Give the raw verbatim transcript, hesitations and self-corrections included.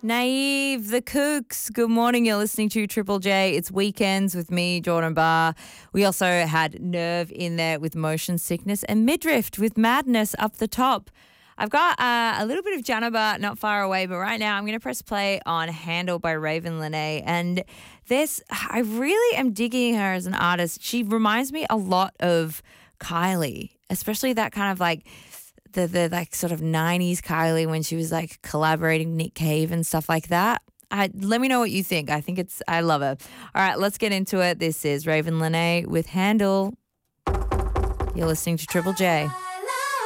Naive, the Kooks. Good morning. You're listening to Triple J. It's weekends with me, Jordan Barr. We also had Nerve in there with Motion Sickness and Midriff with Madness up the top. I've got uh, a little bit of Janabar not far away, but right now I'm going to press play on Handle by Raven Lene. And this, I really am digging her as an artist. She reminds me a lot of Kylie, especially that kind of like the the like sort of nineties Kylie when she was like collaborating with Nick Cave and stuff like that. I, let me know what you think. I think it's, I love her. All right, let's get into it. This is Raven Lene with Handle. You're listening to Triple J.